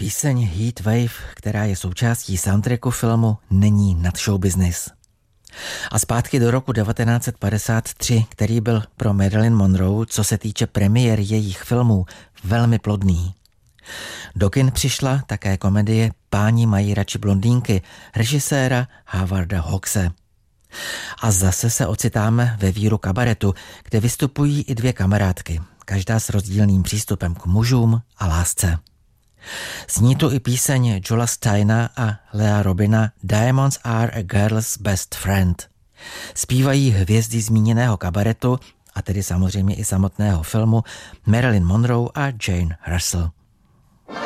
Píseň Heat Wave, která je součástí soundtracku filmu, není nad show business. A zpátky do roku 1953, který byl pro Marilyn Monroe, co se týče premiér jejich filmů, velmi plodný. Do kin přišla také komedie Páni mají radši blondýnky režiséra Howarda Hawkse. A zase se ocitáme ve víru kabaretu, kde vystupují i dvě kamarádky, každá s rozdílným přístupem k mužům a lásce. Zní tu i píseň Joela Steina a Lea Robina Diamonds are a girl's best friend. Zpívají hvězdy zmíněného kabaretu, a tedy samozřejmě i samotného filmu, Marilyn Monroe a Jane Russell.